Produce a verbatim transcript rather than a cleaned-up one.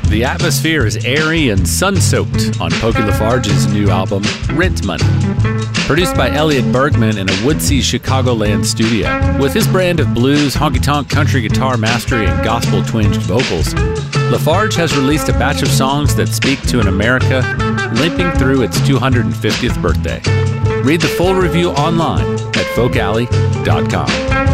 The atmosphere is airy and sun-soaked on Pokey LaFarge's new album, Rent Money. Produced by Elliot Bergman in a woodsy Chicagoland studio. With his brand of blues, honky-tonk, country guitar mastery, and gospel-twinged vocals, LaFarge has released a batch of songs that speak to an America limping through its two hundred fiftieth birthday. Read the full review online at folk alley dot com.